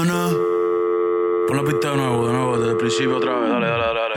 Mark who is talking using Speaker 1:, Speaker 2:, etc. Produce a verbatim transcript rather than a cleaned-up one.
Speaker 1: No, pon la pista de nuevo, de nuevo, desde el principio otra vez. Dale, dale, dale. dale.